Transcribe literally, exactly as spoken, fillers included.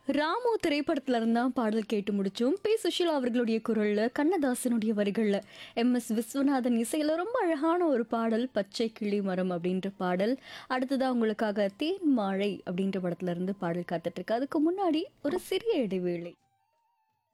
ராமு திரைப்படத்துல இருந்தா பாடல் கேட்டு முடிச்சோம். பி சுஷீலா அவர்களுடைய குரல்ல, கண்ணதாசனுடைய வரிகள்ல, எம் எஸ் விஸ்வநாதன் இசையில ரொம்ப அழகான ஒரு பாடல் பச்சை கிளி மரம் அப்படின்ற பாடல். அடுத்ததா உங்களுக்காக தேன் மாழை அப்படின்ற படத்துல இருந்து பாடல் காத்துட்டு இருக்கு. அதுக்கு முன்னாடி ஒரு சிறிய இடைவேளை.